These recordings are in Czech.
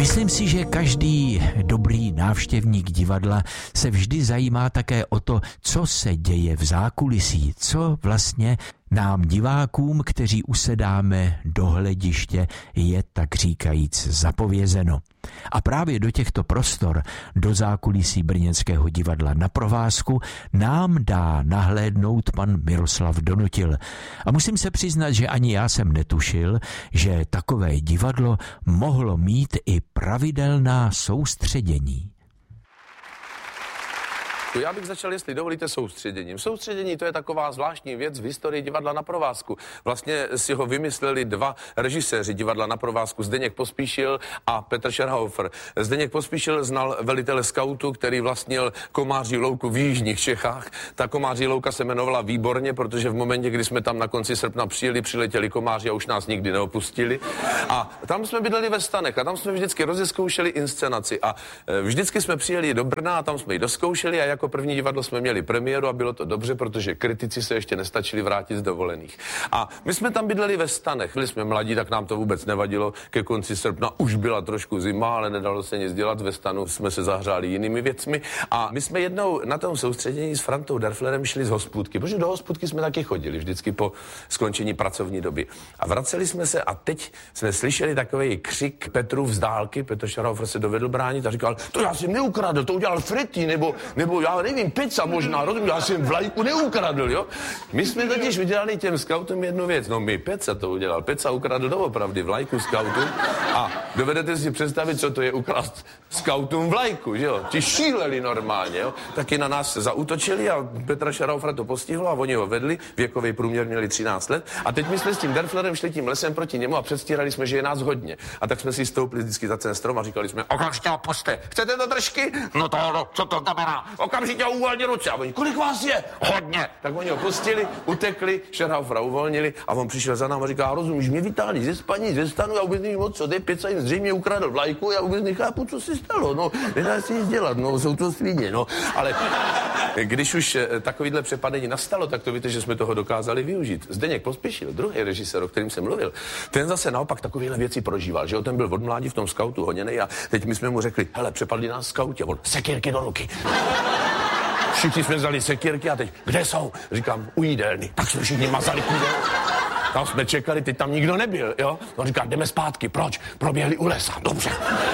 Myslím si, že každý dobrý návštěvník divadla se vždy zajímá také o to, co se děje v zákulisí, co vlastně nám divákům, kteří usedáme do hlediště, je tak říkajíc zapovězeno. A právě do těchto prostor, do zákulisí brněnského divadla Na provázku, nám dá nahlédnout pan Miroslav Donutil. A musím se přiznat, že ani já jsem netušil, že takové divadlo mohlo mít i pravidelná soustředění. Já bych začal, jestli dovolíte, soustředěním. Soustředění, to je taková zvláštní věc v historii divadla Na provázku. Vlastně si ho vymysleli dva režiséři divadla Na provázku, Zdeněk Pospíšil a Petr Scherhofer. Zdeněk Pospíšil znal velitele skautu, který vlastnil Komáří louku v jižních Čechách. Ta Komáří louka se jmenovala výborně, protože v momentě, kdy jsme tam na konci srpna přiletěli komáři a už nás nikdy neopustili. A tam jsme bydleli ve stanech a tam jsme vždycky rozezkoušeli inscenaci a vždycky jsme přijeli do Brna a tam jsme ji dozkoušeli a jako první divadlo jsme měli premiéru a bylo to dobře, protože kritici se ještě nestačili vrátit z dovolených. A my jsme tam bydleli ve stanech. Byli jsme mladí, tak nám to vůbec nevadilo. Ke konci srpna už byla trošku zima, ale nedalo se nic dělat. Ve stanu jsme se zahřáli jinými věcmi. A my jsme jednou na tom soustředění s Frantou Derflerem šli z hospůdky, protože do hospůdky jsme taky chodili vždycky po skončení pracovní doby. A vraceli jsme se a teď jsme slyšeli takový křik Petru z dálky. Petr Scherhofer se dovedl bránit a říkal: "To já jsem neukradl, to udělal Fritty, nebo já nevím, pizza možná, rozumím, já jsem vlajku neukradl, jo." My jsme totiž udělali těm skautům jednu věc, no my Peca to udělal, Peca ukradl doopravdy vlajku skautům a dovedete si představit, co to je ukrást skautům vlajku, že jo, ti šíleli normálně, jo, taky na nás zaútočili a Petra Scherhofera to postihlo a oni ho vedli, věkový průměr měli 13 let a teď my jsme s tím Derflerem šli tím lesem proti němu a předstírali jsme, že je nás hodně a tak jsme si stoupli vždycky za ten strom a říkali jsme: "Okamžitě opuste, chcete to držky? No to, co to znamená? Okamžitě uvolně ruce." A oni: "Kolik vás je?" "Hodně." Tak oni ho pustili, utekli, Scherhofera uvolnili a on přišel za náma a říká: "Rozumíš, mě vytáhli ze spaní, ze stanu, já vůbec nevím, co jde, Pěca jim zřejmě ukradl vlajku, já vůbec nechápu, co se stalo, no, nedá se nic dělat, no, jsou to svině, no." Ale když už takovýhle přepadení nastalo, tak to víte, že jsme toho dokázali využít. Zdeněk Pospíšil, druhý režisér, o kterým jsem mluvil, ten zase naopak takovéhle věci prožíval, že jo, ten byl od mládí v tom skautu honěnej a teď my jsme mu řekli: "Hele, přepadli nás skauti." A on: "Sekírky do ruky." Všichni jsme vzali sekírky a teď: "Kde jsou?" Říkám: "U jídelny." Tak jsme všichni mazali kůže. Tam jsme čekali, teď tam nikdo nebyl, jo. On říká: "Jdeme zpátky." "Proč?" "Proběhli u lesa." "Dobře."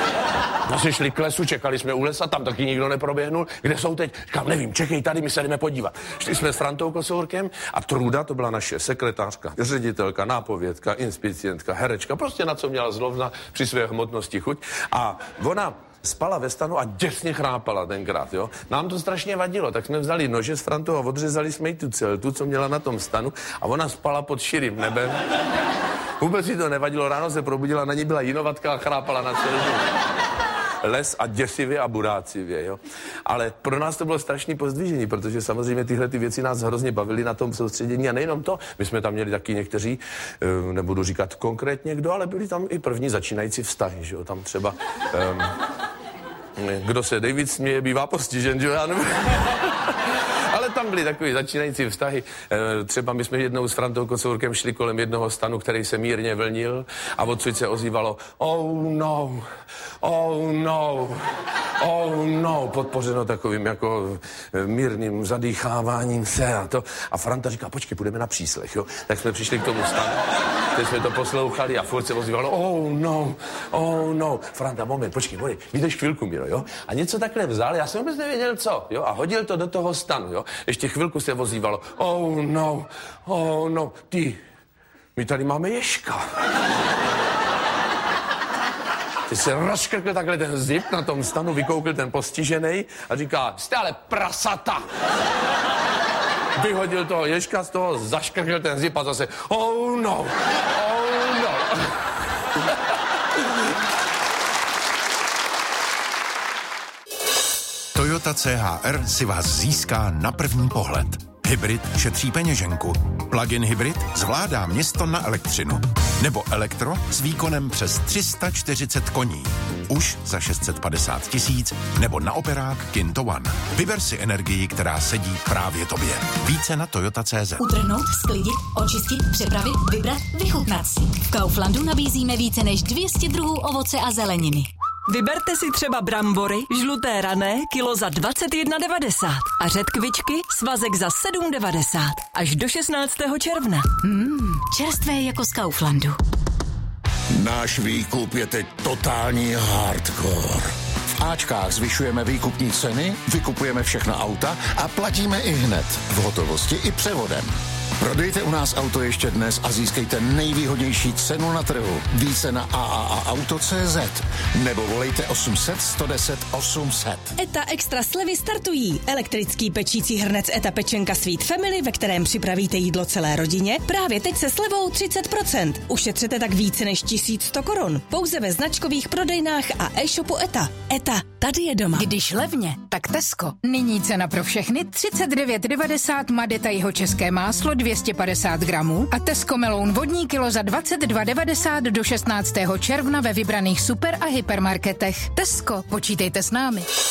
Zase šli k lesu, čekali jsme u lesa, tam taky nikdo neproběhnul. "Kde jsou teď?" Říkám: "Nevím, čekej tady, my se jdeme podívat." Šli jsme s Frantou Kocourkem a Truda, to byla naše sekretářka, ředitelka, nápovědka, inspicientka, herečka, prostě na co měla zrovna při své hmotnosti chuť. A ona spala ve stanu a děsně chrápala tenkrát, jo. Nám to strašně vadilo, tak jsme vzali nože s Frantou a odřezali jsme jí tu celtu, co měla na tom stanu a ona spala pod širým nebem. Vůbec jí to nevadilo, ráno se probudila, na ní byla jinovatka a chrápala na celý les a děsivě a burácivě, jo. Ale pro nás to bylo strašný pozdvižení, protože samozřejmě tyhle ty věci nás hrozně bavily na tom soustředění a nejenom to. My jsme tam měli taky někteří, nebudu říkat konkrétně kdo, ale byli tam i první začínající vztahy, že jo. Tam třeba kdo se nejvíc směje, bývá postižen, že jo. Ale tam byly takový začínající vztahy. Třeba my jsme jednou s Frantou Kocourkem šli kolem jednoho stanu, který se mírně vlnil a odsud se ozývalo: "Oh no, oh no, oh no", podpořeno takovým jako mírným zadýcháváním se a to. A Franta říká: "Počkej, půjdeme na příslech, jo." Tak jsme přišli k tomu stanu, teď jsme to poslouchali a furt se ozývalo: "Oh no, oh no." Franta: "Moment, počkej, vydrž chvilku, Miro, jo." A něco takhle vzal, já jsem vůbec nevěděl co, jo, a hodil to do toho stanu, jo. Ještě chvilku se ozývalo: "Oh no, ty, my tady máme Ježka." Ty se rozškrkl takhle ten zip na tom stanu, vykoukl ten postižený a říká: "Jste ale prasata." Vyhodil toho Ježka z toho, zaškrkl ten zip a zase: "Oh no, oh no." Toyota CHR si vás získá na první pohled. Hybrid šetří peněženku. Plug-in hybrid zvládá město na elektřinu. Nebo elektro s výkonem přes 340 koní. Už za 650 000 nebo na operák Kinto One. Vyber si energii, která sedí právě tobě. Více na Toyota.cz. Utrhnout, sklidit, očistit, přepravit, vybrat, vychutnat si. V Kauflandu nabízíme více než 200 druhů ovoce a zeleniny. Vyberte si třeba brambory, žluté rané, kilo za 21,90 a řetkvičky, svazek za 7,90 až do 16. června. Čerstvé jako z Kauflandu. Náš výkup je teď totální hardcore. V Ačkách zvyšujeme výkupní ceny, vykupujeme všechna auta a platíme i hned, v hotovosti i převodem. Prodejte u nás auto ještě dnes a získejte nejvýhodnější cenu na trhu. Více na AAAauto.cz nebo volejte 800 110 800. ETA Extra slevy startují. Elektrický pečící hrnec ETA Pečenka Sweet Family, ve kterém připravíte jídlo celé rodině, právě teď se slevou 30%. Ušetřete tak více než 1100 korun. Pouze ve značkových prodejnách a e-shopu ETA. ETA, tady je doma. Když levně, tak Tesco. Nyní cena pro všechny 39,90 Madeta jihočeské máslo 250 gramů a Tesco meloun vodní kilo za 22,90 do 16. června ve vybraných super a hypermarketech. Tesco, počítejte s námi.